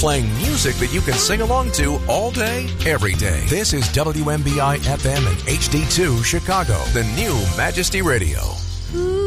playing music that you can sing along to all day, every day. This is WMBI FM and HD2 Chicago, the new Majesty Radio. Ooh.